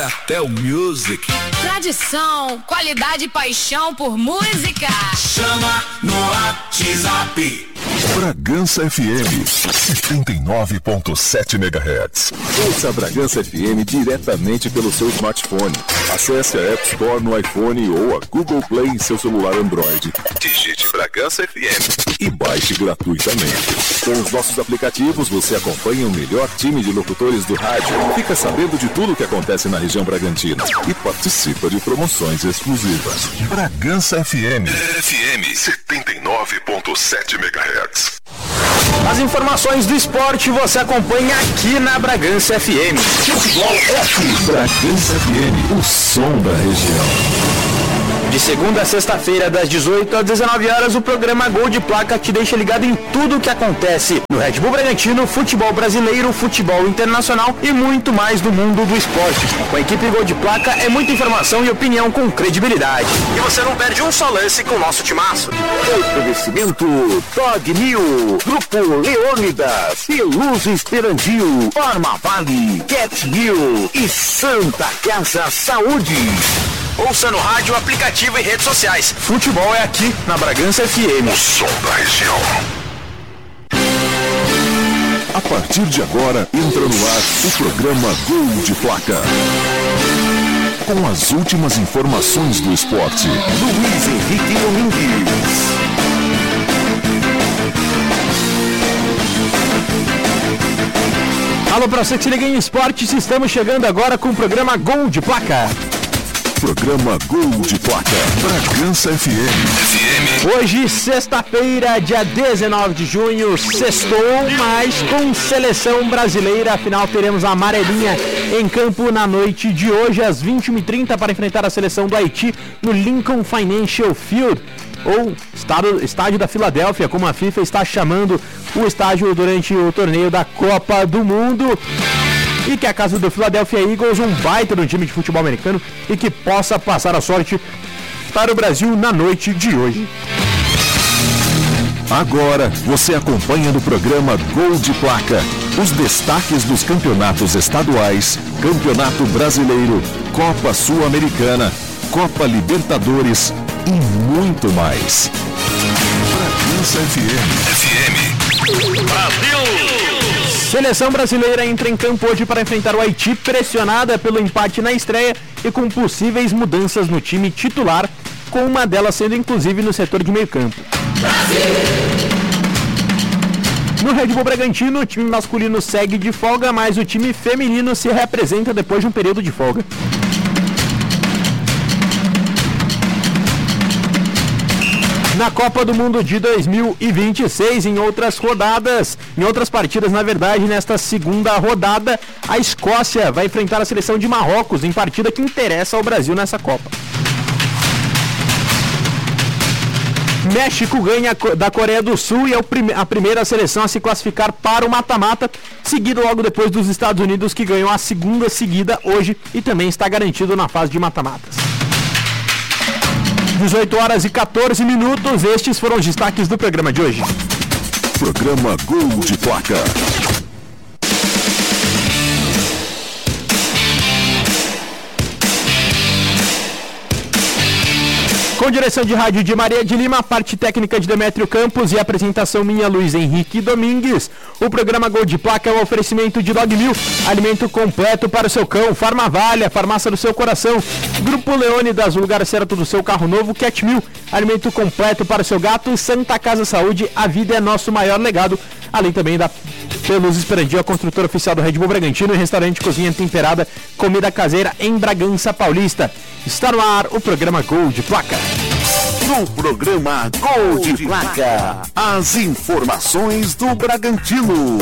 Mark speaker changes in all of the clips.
Speaker 1: Tel Music.
Speaker 2: Tradição, qualidade e paixão por música.
Speaker 1: Chama no WhatsApp.
Speaker 3: Bragança FM 79.7 MHz. Ouça a Bragança FM diretamente pelo seu smartphone. Acesse a App Store no iPhone ou a Google Play em seu celular Android. Digite Bragança FM e baixe gratuitamente. Com os nossos aplicativos você acompanha o melhor time de locutores do rádio, fica sabendo de tudo o que acontece na região Bragantina e participa de promoções exclusivas. Bragança FM 79.7 MHz.
Speaker 4: As informações do esporte você acompanha aqui na Bragança FM.
Speaker 3: Futebol F. Bragança FM, o som da região.
Speaker 4: De segunda a sexta-feira, das 18 às 19 horas, o programa Gol de Placa te deixa ligado em tudo o que acontece no Red Bull Bragantino, futebol brasileiro, futebol internacional e muito mais do mundo do esporte. Com a equipe Gol de Placa é muita informação e opinião com credibilidade. E você não perde um só lance com o nosso timaço.
Speaker 5: Oferecimento Dog New, Grupo Leônidas, Peluz Esperandil, Forma Vale, Cat New e Santa Casa Saúde.
Speaker 4: Ouça no rádio, aplicativo e redes sociais. Futebol é aqui na Bragança FM.
Speaker 3: O som da região. A partir de agora, entra no ar o programa Gol de Placa. Com as últimas informações do esporte.
Speaker 5: Luiz Henrique Domingues.
Speaker 4: Alô, pra você que se liga em esportes, estamos chegando agora com o programa Gol de Placa.
Speaker 3: Programa Gol de Placa, Bragança FM.
Speaker 4: Hoje, sexta-feira, dia 19 de junho, sextou, mas com seleção brasileira. Afinal, teremos a amarelinha em campo na noite de hoje, às 21h30, para enfrentar a seleção do Haiti no Lincoln Financial Field, ou estádio da Filadélfia, como a FIFA está chamando o estádio durante o torneio da Copa do Mundo. E que a casa do Philadelphia Eagles, um baita do time de futebol americano, e que possa passar a sorte para o Brasil na noite de hoje.
Speaker 3: Agora você acompanha no programa Gol de Placa os destaques dos campeonatos estaduais, Campeonato Brasileiro, Copa Sul-Americana, Copa Libertadores e muito mais. Bragança FM.
Speaker 4: Brasil! Seleção brasileira entra em campo hoje para enfrentar o Haiti, pressionada pelo empate na estreia e com possíveis mudanças no time titular, com uma delas sendo inclusive no setor de meio campo. No Red Bull Bragantino, o time masculino segue de folga, mas o time feminino se reapresenta depois de um período de folga. Na Copa do Mundo de 2026, em outras partidas, na verdade, nesta segunda rodada, a Escócia vai enfrentar a seleção de Marrocos em partida que interessa ao Brasil nessa Copa. México ganha da Coreia do Sul e é a primeira seleção a se classificar para o mata-mata, seguido logo depois dos Estados Unidos, que ganhou a segunda seguida hoje e também está garantido na fase de mata-matas. 18 horas e 14 minutos, estes foram os destaques do programa de hoje.
Speaker 3: Programa Gol de Placa.
Speaker 4: Com direção de rádio de Maria de Lima, parte técnica de Demétrio Campos e apresentação minha, Luiz Henrique Domingues. O programa Gol de Placa é um oferecimento de Dog Mil, alimento completo para o seu cão, Farma Vale, a farmácia do seu coração. Grupo Leônidas, o lugar certo do seu carro novo, Cat Mil, alimento completo para o seu gato. E Santa Casa Saúde, a vida é nosso maior legado. Além também da Peluz Esperandil, a construtora oficial do Red Bull Bragantino, e restaurante Cozinha Temperada, comida caseira em Bragança Paulista. Está no ar o programa Gol de Placa.
Speaker 5: No programa Gol de Placa, as informações do Bragantino.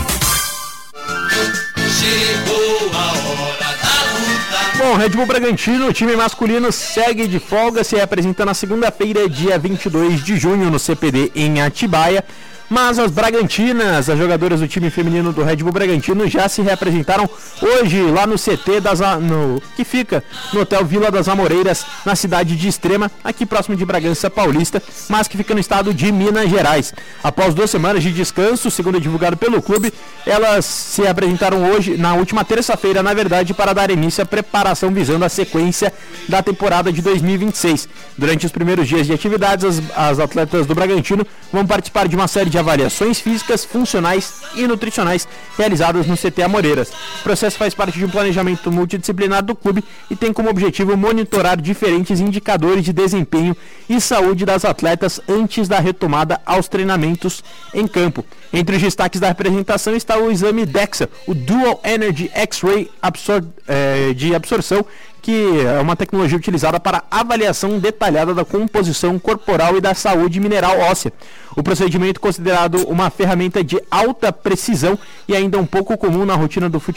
Speaker 1: Chegou a hora da luta.
Speaker 4: Bom, Red Bull Bragantino, o time masculino segue de folga, se apresenta na segunda-feira, dia 22 de junho, no CPD em Atibaia. mas as Bragantinas, as jogadoras do time feminino do Red Bull Bragantino, já se reapresentaram hoje lá no CT que fica no Hotel Vila das Amoreiras, na cidade de Extrema, aqui próximo de Bragança Paulista, mas que fica no estado de Minas Gerais. Após 2 semanas de descanso, segundo divulgado pelo clube, elas se apresentaram hoje, na última terça-feira, na verdade, para dar início à preparação visando a sequência da temporada de 2026. Durante os primeiros dias de atividades, as atletas do Bragantino vão participar de uma série de avaliações físicas, funcionais e nutricionais realizadas no CT Amoreiras. O processo faz parte de um planejamento multidisciplinar do clube e tem como objetivo monitorar diferentes indicadores de desempenho e saúde das atletas antes da retomada aos treinamentos em campo. Entre os destaques da apresentação está o exame DEXA, o Dual Energy X-Ray de absorção, que é uma tecnologia utilizada para avaliação detalhada da composição corporal e da saúde mineral óssea. O procedimento, considerado uma ferramenta de alta precisão e ainda pouco comum na rotina do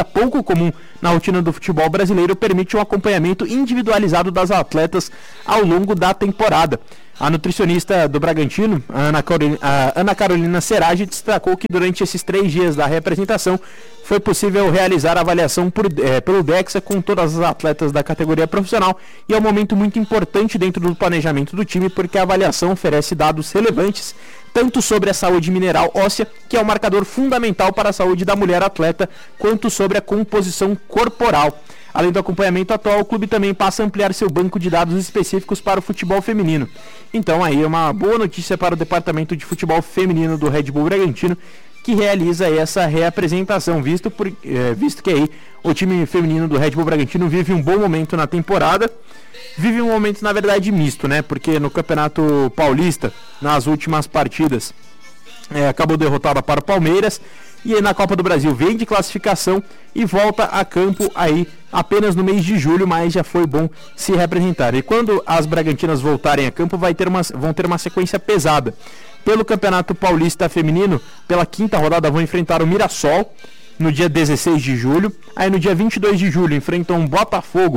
Speaker 4: futebol brasileiro, permite um acompanhamento individualizado das atletas ao longo da temporada. A nutricionista do Bragantino, a Ana Carolina Seragi, destacou que durante esses 3 dias da representação foi possível realizar a avaliação pelo DEXA com todas as atletas da categoria profissional, e é um momento muito importante dentro do planejamento do time, porque a avaliação oferece dados relevantes tanto sobre a saúde mineral óssea, que é um marcador fundamental para a saúde da mulher atleta, quanto sobre a composição corporal. Além do acompanhamento atual, o clube também passa a ampliar seu banco de dados específicos para o futebol feminino. Então aí é uma boa notícia para o departamento de futebol feminino do Red Bull Bragantino, que realiza essa reapresentação, visto que aí o time feminino do Red Bull Bragantino vive um bom momento na temporada. Vive um momento, na verdade, misto, né? Porque no Campeonato Paulista, nas últimas partidas, acabou derrotada para o Palmeiras. E aí na Copa do Brasil vem de classificação e volta a campo aí apenas no mês de julho, mas já foi bom se representar. E quando as Bragantinas voltarem a campo, vão ter uma sequência pesada. Pelo Campeonato Paulista Feminino, pela 5ª rodada, vão enfrentar o Mirassol no dia 16 de julho. Aí no dia 22 de julho enfrentam o Botafogo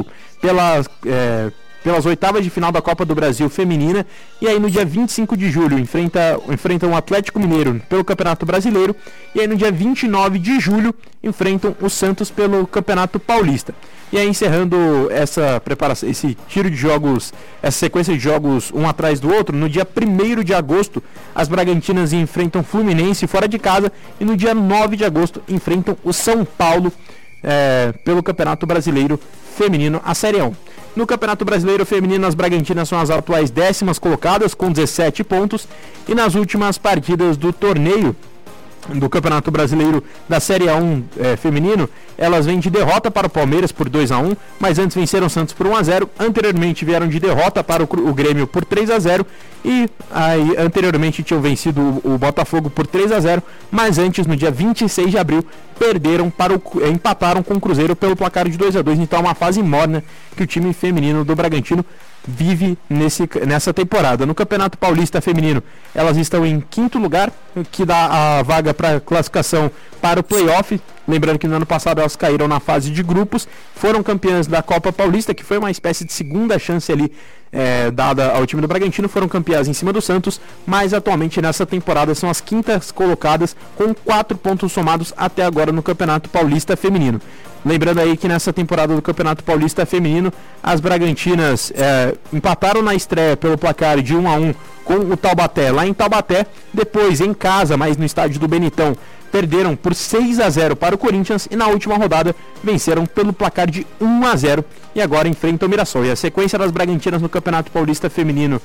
Speaker 4: pelas oitavas de final da Copa do Brasil Feminina. E aí no dia 25 de julho enfrentam o Atlético Mineiro pelo Campeonato Brasileiro. E aí no dia 29 de julho enfrentam o Santos pelo Campeonato Paulista. E aí encerrando essa preparação, esse tiro de jogos, essa sequência de jogos um atrás do outro, no dia 1º de agosto as Bragantinas enfrentam Fluminense fora de casa. E no dia 9 de agosto enfrentam o São Paulo pelo Campeonato Brasileiro Feminino, a Série 1. No Campeonato Brasileiro Feminino, as Bragantinas são as atuais 10ª colocadas com 17 pontos. E nas últimas partidas do torneio do Campeonato Brasileiro da Série A1 feminino, elas vêm de derrota para o Palmeiras por 2-1, mas antes venceram o Santos por 1-0. Anteriormente vieram de derrota para o Grêmio por 3-0 e aí anteriormente tinham vencido o Botafogo por 3-0, mas antes, no dia 26 de abril, empataram com o Cruzeiro pelo placar de 2-2. Então é uma fase morna que o time feminino do Bragantino vive nessa temporada. No Campeonato Paulista Feminino, elas estão em 5º lugar, que dá a vaga para classificação para o playoff. Lembrando que no ano passado elas caíram na fase de grupos, foram campeãs da Copa Paulista, que foi uma espécie de segunda chance ali dada ao time do Bragantino. Foram campeãs em cima do Santos, mas atualmente nessa temporada são as 5ª colocadas com 4 pontos somados até agora no Campeonato Paulista Feminino. Lembrando aí que nessa temporada do Campeonato Paulista Feminino, as Bragantinas empataram na estreia pelo placar de 1-1 com o Taubaté lá em Taubaté. Depois em casa, mas no estádio do Benitão, perderam por 6-0 para o Corinthians e na última rodada venceram pelo placar de 1-0 e agora enfrentam o Mirassol. E a sequência das Bragantinas no Campeonato Paulista Feminino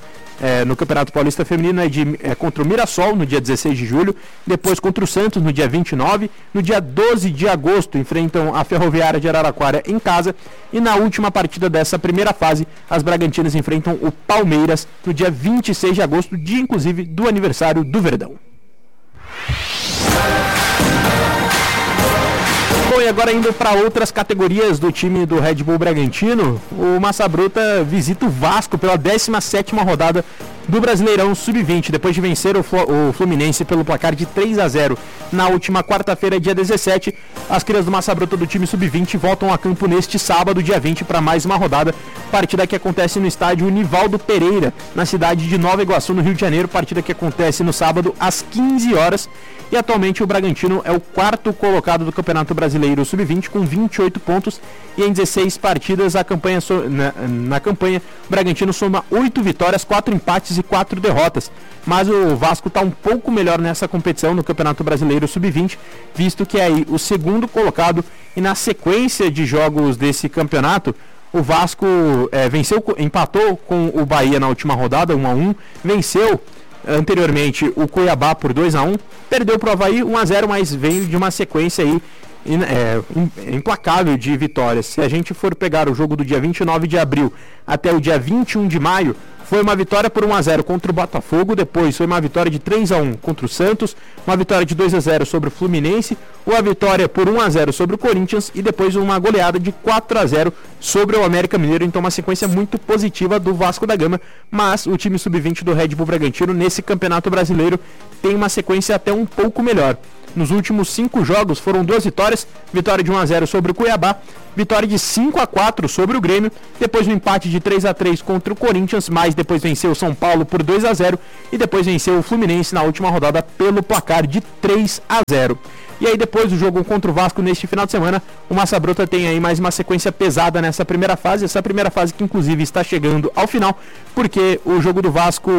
Speaker 4: é contra o Mirassol no dia 16 de julho, depois contra o Santos no dia 29, no dia 12 de agosto enfrentam a Ferroviária de Araraquara em casa e na última partida dessa primeira fase as Bragantinas enfrentam o Palmeiras no dia 26 de agosto, dia inclusive do aniversário do Verdão. Bom, e agora indo para outras categorias do time do Red Bull Bragantino, o Massa Bruta visita o Vasco pela 17ª rodada do Brasileirão Sub-20, depois de vencer o Fluminense pelo placar de 3-0 na última quarta-feira, dia 17. As crias do Massa Bruta do time Sub-20 voltam a campo neste sábado, dia 20, para mais uma rodada partida que acontece no estádio Nivaldo Pereira, na cidade de Nova Iguaçu, no Rio de Janeiro, partida que acontece no sábado às 15 horas. E atualmente o Bragantino é o 4º colocado do Campeonato Brasileiro Sub-20 com 28 pontos e em 16 partidas na campanha o Bragantino soma 8 vitórias, 4 empates e 4 derrotas. Mas o Vasco está um pouco melhor nessa competição no Campeonato Brasileiro Sub-20, visto que é aí o 2º colocado e na sequência de jogos desse campeonato o Vasco empatou com o Bahia na última rodada 1-1, venceu anteriormente o Cuiabá por 2-1, perdeu para o Avaí 1-0, mas veio de uma sequência aí implacável de vitórias. Se a gente for pegar o jogo do dia 29 de abril até o dia 21 de maio, foi uma vitória por 1-0 contra o Botafogo, depois foi uma vitória de 3-1 contra o Santos, uma vitória de 2-0 sobre o Fluminense, uma vitória por 1-0 sobre o Corinthians e depois uma goleada de 4-0 sobre o América Mineiro. Então uma sequência muito positiva do Vasco da Gama, mas o time sub-20 do Red Bull Bragantino nesse Campeonato Brasileiro tem uma sequência até um pouco melhor. Nos últimos 5 jogos foram 2 vitórias, vitória de 1-0 sobre o Cuiabá, vitória de 5-4 sobre o Grêmio, depois um empate de 3-3 contra o Corinthians, mas depois venceu o São Paulo por 2-0 e depois venceu o Fluminense na última rodada pelo placar de 3-0. E aí depois do jogo contra o Vasco neste final de semana, o Massa Bruta tem aí mais uma sequência pesada nessa primeira fase, essa primeira fase que inclusive está chegando ao final, porque o jogo do Vasco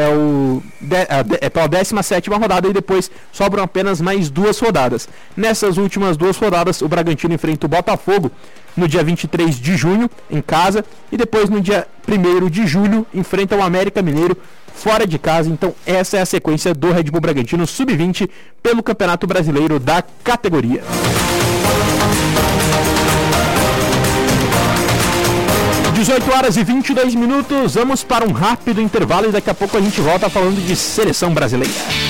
Speaker 4: é pela 17ª rodada e depois sobram apenas mais 2 rodadas. Nessas últimas 2 rodadas, o Bragantino enfrenta o Botafogo no dia 23 de junho, em casa, e depois no dia 1º de julho, enfrenta o América Mineiro fora de casa. Então essa é a sequência do Red Bull Bragantino Sub-20 pelo Campeonato Brasileiro da categoria. (18h22), vamos para um rápido intervalo e daqui a pouco a gente volta falando de seleção brasileira.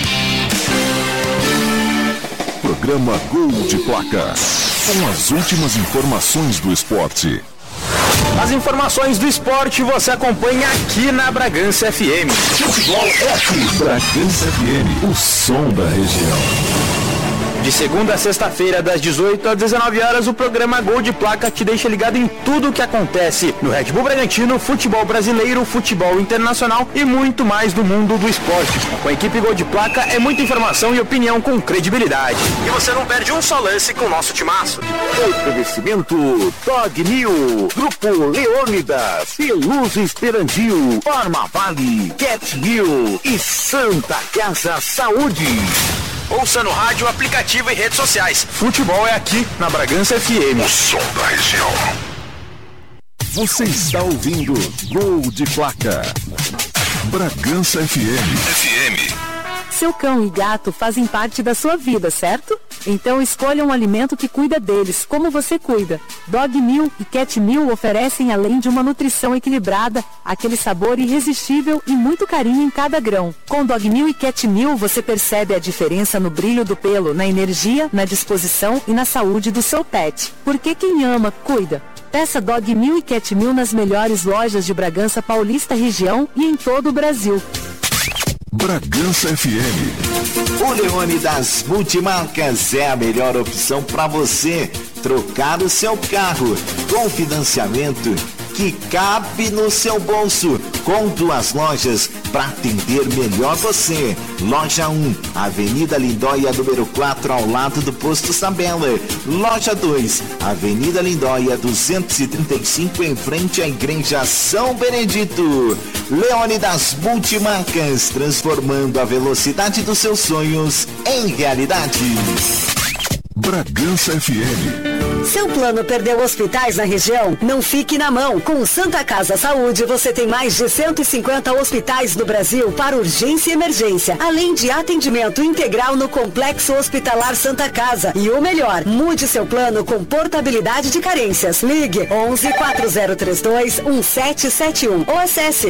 Speaker 3: Programa Gol de Placa, com as últimas informações do esporte.
Speaker 4: As informações do esporte você acompanha aqui na Bragança FM.
Speaker 3: Futebol F. Bragança FM, o som da região.
Speaker 4: De segunda a sexta-feira, das 18 às 19 horas, o programa Gol de Placa te deixa ligado em tudo o que acontece no Red Bull Bragantino, futebol brasileiro, futebol internacional e muito mais do mundo do esporte. Com a equipe Gol de Placa é muita informação e opinião com credibilidade. E você não perde um só lance com o nosso timaço.
Speaker 5: Oferecimento Dog New, Grupo Leônidas, Peluso Esperandil, Forma Vale, Cat New e Santa Casa Saúde.
Speaker 4: Ouça no rádio, aplicativo e redes sociais. Futebol é aqui na Bragança FM.
Speaker 3: O som da região. Você está ouvindo Gol de Placa. Bragança FM.
Speaker 6: Seu cão e gato fazem parte da sua vida, certo? Então escolha um alimento que cuida deles, como você cuida. Dog Meal e Cat Meal oferecem, além de uma nutrição equilibrada, aquele sabor irresistível e muito carinho em cada grão. Com Dog Meal e Cat Meal você percebe a diferença no brilho do pelo, na energia, na disposição e na saúde do seu pet. Porque quem ama, cuida. Peça Dog Meal e Cat Meal nas melhores lojas de Bragança Paulista região e em todo o Brasil.
Speaker 3: Bragança FM.
Speaker 5: O Leônidas Multimarcas é a melhor opção para você trocar o seu carro com financiamento que cabe no seu bolso, com 2 lojas para atender melhor você. Loja 1, Avenida Lindóia, número 4, ao lado do Posto Sabela. Loja 2, Avenida Lindóia, 235, em frente à Igreja São Benedito. Leônidas Multimarcas, transformando a velocidade dos seus sonhos em realidade.
Speaker 3: Bragança FM.
Speaker 7: Seu plano perdeu hospitais na região? Não fique na mão. Com o Santa Casa Saúde, você tem mais de 150 hospitais do Brasil para urgência e emergência, além de atendimento integral no Complexo Hospitalar Santa Casa. E o melhor, mude seu plano com portabilidade de carências. Ligue 11 4032 1771 ou acesse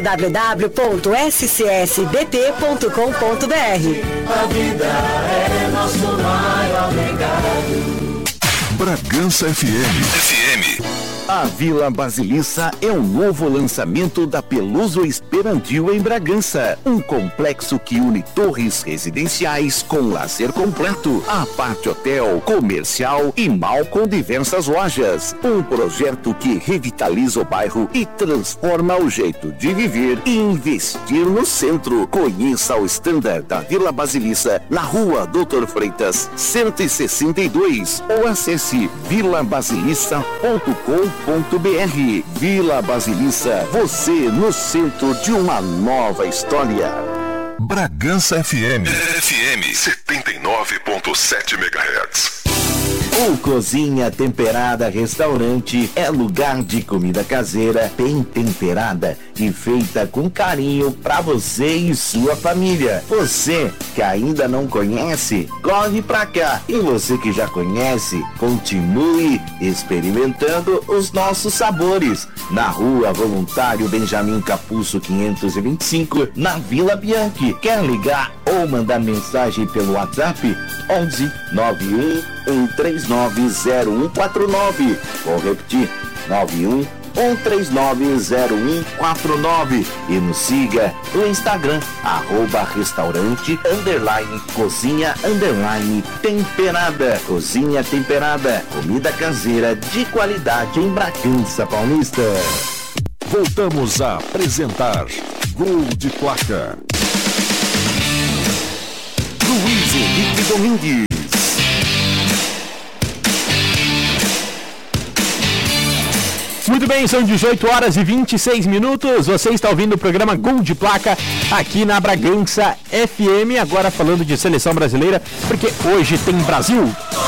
Speaker 7: www.scsbp.com.br.
Speaker 1: A vida é nosso maior legado.
Speaker 3: Bragança FM.
Speaker 5: A Vila Basilissa é um novo lançamento da Peluso Esperantil em Bragança. Um complexo que une torres residenciais com lazer completo, a parte hotel, comercial e mall com diversas lojas. Um projeto que revitaliza o bairro e transforma o jeito de viver e investir no centro. Conheça o standard da Vila Basilissa na Rua Doutor Freitas, 162 ou acesse vilabasilissa.com.br. Vila Basilissa, você no centro de uma nova história.
Speaker 3: Bragança FM 79.7 MHz.
Speaker 5: O Cozinha Temperada Restaurante é lugar de comida caseira, bem temperada e feita com carinho para você e sua família. Você que ainda não conhece, corre pra cá. E você que já conhece, continue experimentando os nossos sabores. Na Rua Voluntário Benjamin Capuzzo 525, na Vila Bianchi. Quer ligar ou mandar mensagem pelo WhatsApp? 11 91 1390149. Vou repetir, 91 1390149. E nos siga no Instagram, @restaurante_cozinha_temperada. Cozinha Temperada, comida caseira de qualidade em Bragança Paulista.
Speaker 3: Voltamos a apresentar Gol de Placa.
Speaker 5: Luiz Henrique Domingues.
Speaker 4: Muito bem, são 18 horas e 26 minutos. Você está ouvindo o programa Gol de Placa aqui na Bragança FM. Agora falando de seleção brasileira, porque hoje tem Brasil.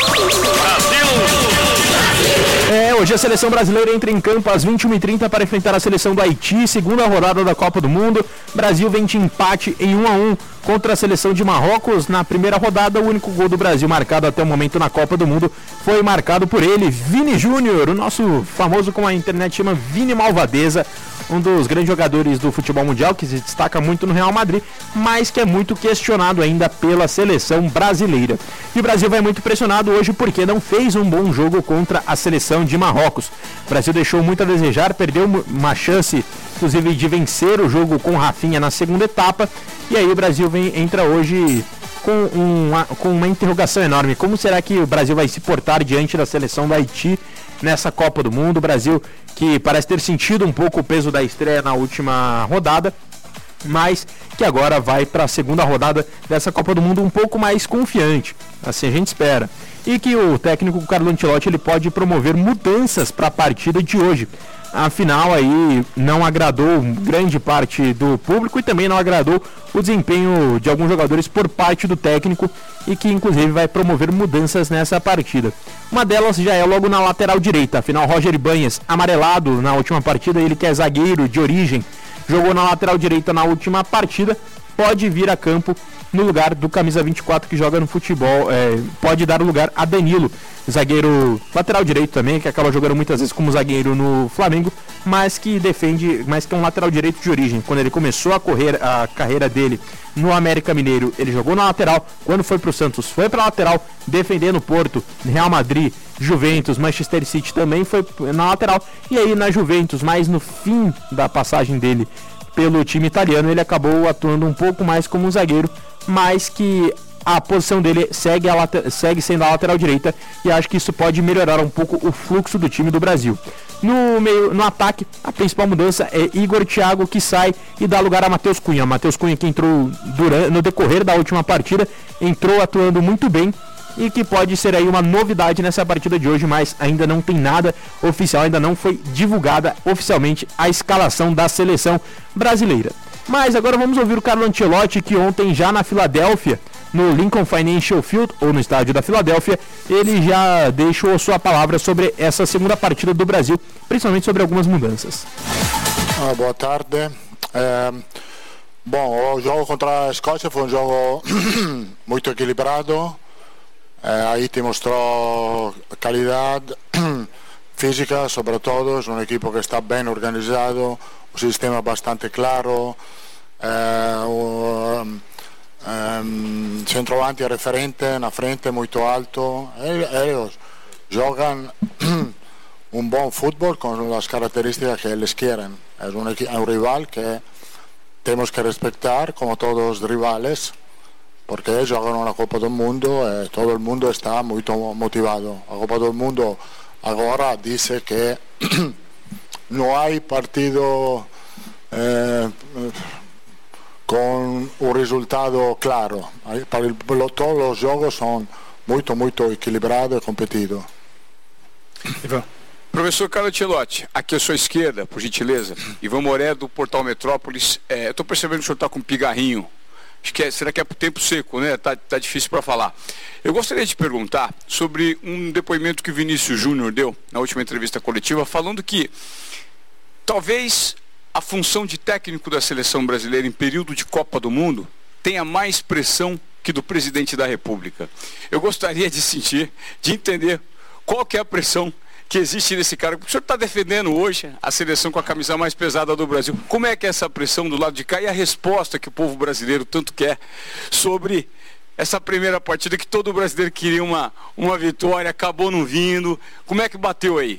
Speaker 4: Hoje a seleção brasileira entra em campo às 21h30 para enfrentar a seleção do Haiti, segunda rodada da Copa do Mundo. Brasil vem de empate em 1-1 contra a seleção de Marrocos. Na primeira rodada, o único gol do Brasil marcado até o momento na Copa do Mundo foi marcado por ele, Vini Júnior, o nosso famoso, como a internet chama, Vini Malvadeza, um dos grandes jogadores do futebol mundial, que se destaca muito no Real Madrid, mas que é muito questionado ainda pela seleção brasileira. E o Brasil vai muito pressionado hoje porque não fez um bom jogo contra a seleção de Marrocos. O Brasil deixou muito a desejar, perdeu uma chance, inclusive, de vencer o jogo com Rafinha na segunda etapa, e aí o Brasil entra hoje com uma interrogação enorme. Como será que o Brasil vai se portar diante da seleção do Haiti nessa Copa do Mundo? O Brasil que parece ter sentido um pouco o peso da estreia na última rodada, mas que agora vai para a segunda rodada dessa Copa do Mundo um pouco mais confiante, assim a gente espera. E que o técnico Carlo Ancelotti ele pode promover mudanças para a partida de hoje. Afinal, aí não agradou grande parte do público e também não agradou o desempenho de alguns jogadores por parte do técnico, e que inclusive vai promover mudanças nessa partida. Uma delas já é logo na lateral direita. Afinal, Roger Ibanez, amarelado na última partida, ele que é zagueiro de origem, jogou na lateral direita na última partida, pode vir a campo no lugar do camisa 24 que joga no futebol, pode dar o lugar a Danilo, zagueiro lateral direito também, que acaba jogando muitas vezes como zagueiro no Flamengo, mas que é um lateral direito de origem. Quando ele começou a carreira dele no América Mineiro, ele jogou na lateral. Quando foi pro Santos, foi pra lateral, defendendo o Porto, Real Madrid, Juventus, Manchester City também foi na lateral. E aí na Juventus, mais no fim da passagem dele pelo time italiano, ele acabou atuando um pouco mais como um zagueiro, mas que a posição dele segue sendo a lateral direita, e acho que isso pode melhorar um pouco o fluxo do time do Brasil. No ataque, a principal mudança é Igor Thiago, que sai e dá lugar a Matheus Cunha. Matheus Cunha, que entrou no decorrer da última partida, entrou atuando muito bem, e que pode ser aí uma novidade nessa partida de hoje, mas ainda não tem nada oficial, ainda não foi divulgada oficialmente a escalação da seleção brasileira. Mas agora vamos ouvir o Carlo Ancelotti, que ontem já na Filadélfia, no Lincoln Financial Field, ou no estádio da Filadélfia, ele já deixou sua palavra sobre essa segunda partida do Brasil, principalmente sobre algumas mudanças.
Speaker 8: Boa tarde. Bom, o jogo contra a Escócia foi um jogo muito equilibrado. Haiti mostrou qualidade física, sobretudo, um equipo que está bem organizado, um sistema bastante claro, centroavante referente na frente muito alto. Eles jogam un buen fútbol con las características que ellos quieren. Es un rival que tenemos que respetar como todos los rivales, porque ellos juegan una Copa del Mundo y todo el mundo está muy motivado. La Copa del Mundo ahora dice que no hay partido con un resultado claro. Todos los juegos son muy equilibrados e competidos.
Speaker 9: Professor Carlo Ancelotti, aqui à sua esquerda, por gentileza, Ivan Moré, do Portal Metrópolis. Eu estou percebendo que o senhor está com um pigarrinho. Será que é por tempo seco, né? Tá difícil para falar. Eu gostaria de perguntar sobre um depoimento que o Vinícius Júnior deu na última entrevista coletiva, falando que talvez a função de técnico da seleção brasileira em período de Copa do Mundo tenha mais pressão que do presidente da República. Eu gostaria de entender qual que é a pressão que existe nesse cara. O senhor está defendendo hoje a seleção com a camisa mais pesada do Brasil. Como é que é essa pressão do lado de cá e a resposta que o povo brasileiro tanto quer sobre essa primeira partida que todo brasileiro queria uma vitória, acabou não vindo? Como é que bateu aí?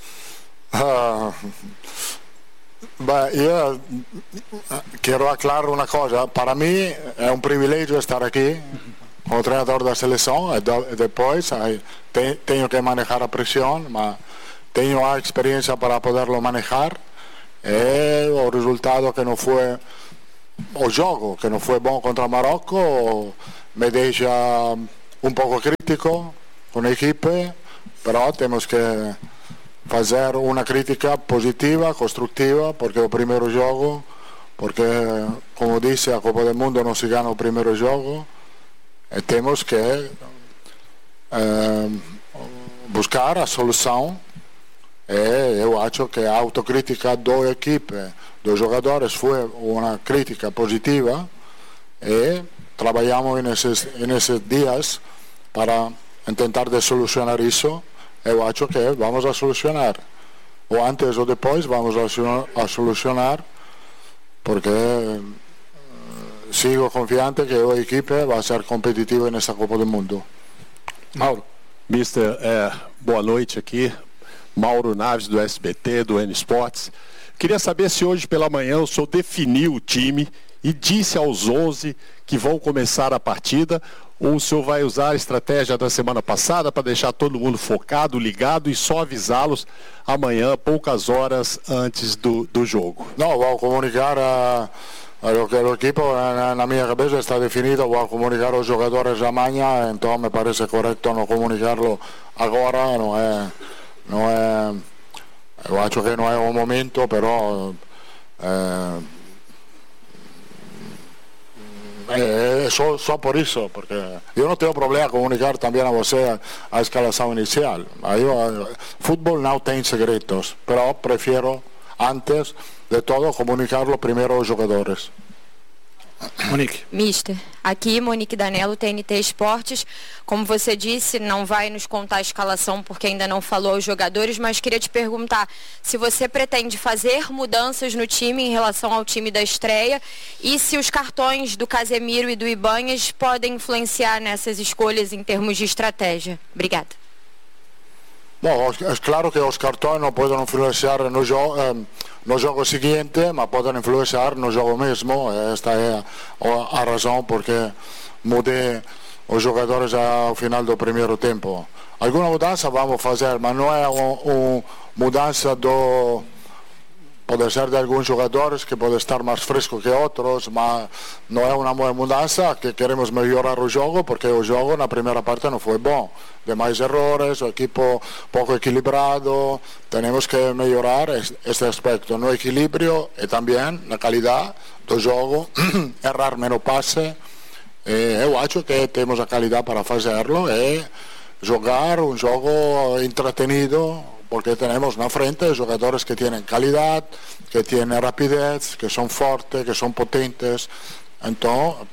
Speaker 8: Io quiero aclarar una cosa. Para mí es un privilegio estar aquí como entrenador da seleção, e depois tenho que manejar a pressão, mas tenho a experiência para poderlo manejar. E o resultado que não foi o jogo, que não foi bom contra Marocco, me deixa um pouco crítico com a equipe, però temos que fazer uma crítica positiva, construtiva, porque o primeiro jogo, porque como disse, a Copa do Mundo não se ganha o primeiro jogo. E temos que buscar a solução. E eu acho que a autocrítica da equipe, dos jogadores, foi uma crítica positiva. E trabalhamos nesses dias para tentar de solucionar isso. Eu acho que vamos a solucionar. Ou antes ou depois vamos a solucionar, porque sigo confiante que a equipe vai ser competitiva nessa Copa do Mundo.
Speaker 10: Mauro. Mister, boa noite aqui. Mauro Naves, do SBT, do N Sports. Queria saber se hoje pela manhã o senhor definiu o time e disse aos 11 que vão começar a partida, ou o senhor vai usar a estratégia da semana passada para deixar todo mundo focado, ligado e só avisá-los amanhã, poucas horas antes do jogo?
Speaker 8: Não, vou comunicar o equipo na minha cabeça está definido, vou comunicar aos jogadores amanhã, então me parece correto não comunicarlo agora, não é, eu acho que não é o momento, però só por isso, porque eu não tenho problema comunicar também a você a escalação inicial. Futebol não tem segredos, pero prefiro antes de todo comunicarlo primeiro aos jogadores.
Speaker 11: Monique. Mister, aqui Monique Danello, TNT Esportes. Como você disse, não vai nos contar a escalação porque ainda não falou aos jogadores, mas queria te perguntar se você pretende fazer mudanças no time em relação ao time da estreia e se os cartões do Casemiro e do Ibanhas podem influenciar nessas escolhas em termos de estratégia. Obrigada.
Speaker 8: Bom, é claro que os cartões não podem influenciar no jogo seguinte, mas podem influenciar no jogo mesmo. Esta é a razão porque mudei os jogadores ao final do primeiro tempo. Alguma mudança vamos fazer, mas não é uma mudança pode ser de alguns jogadores que pode estar mais fresco que outros, mas não é uma mudança que queremos melhorar o jogo, porque o jogo na primeira parte não foi bom. Demais errores, o equipo pouco equilibrado, temos que melhorar este aspecto no equilíbrio e também na qualidade do jogo, errar menos passe. Eu acho que temos a qualidade para fazerlo e jogar um jogo entretenido, porque tenemos na frente jogadores que tienen calidad, que tienen rapidez, que son fortes, que son potentes. Entonces,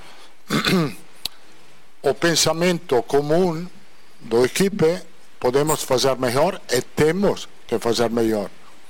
Speaker 8: o pensamento común do equipe podemos fazer melhor e temos che fazer melhor.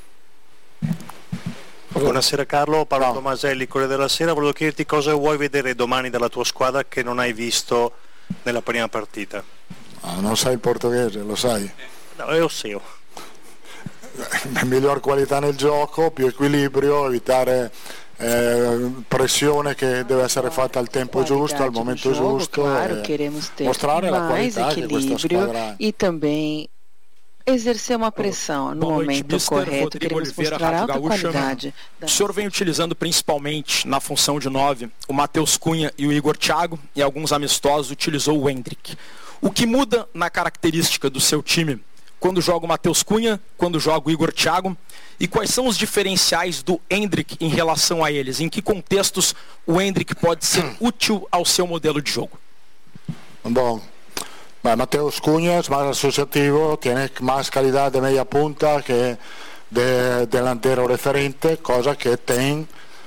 Speaker 12: Buonasera Carlo, Paolo Tomaselli, Corriere della Sera. Volevo chiederti cosa vuoi vedere domani dalla tua squadra che non hai visto nella prima partita.
Speaker 8: Non sai il portoghese, lo sai?
Speaker 12: No, io sì.
Speaker 8: miglior qualità nel gioco, più equilibrio, evitare pressione che deve essere fatta al tempo giusto, al momento giusto,
Speaker 13: claro, queremos ter
Speaker 8: mostrare la
Speaker 13: mais
Speaker 8: qualità che questa squadra
Speaker 13: e também exercer uma pressão no momento correto. Queremos mostrar alta qualidade.
Speaker 14: O senhor vem utilizando principalmente na função de 9 o Matheus Cunha e o Igor Thiago, e alguns amistosos utilizou o Endrick. O que muda na característica do seu time quando joga o Matheus Cunha, quando joga o Igor Thiago, e quais são os diferenciais do Endrick em relação a eles? Em que contextos o Endrick pode ser útil ao seu modelo de jogo?
Speaker 8: Bom, Matheus Cunha es más asociativo, tiene más calidad de media punta que de delantero referente, cosa que tiene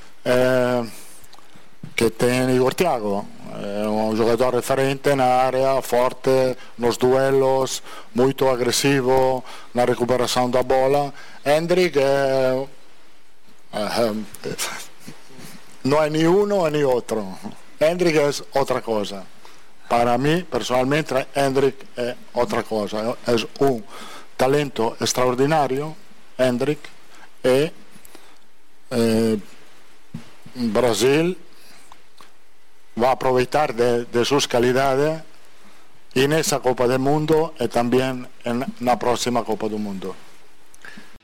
Speaker 8: Igor Thiago. È un giocatore referente in area, forte nos duelos, molto aggressivo na recuperação da bola. Endrick no es ni uno ni otro. Endrick es otra cosa. Para mí, personalmente, Endrick es otra cosa. Es un talento extraordinario, Endrick, y Brasil va a aprovechar de sus calidades en esa Copa del Mundo y también en la próxima Copa del Mundo.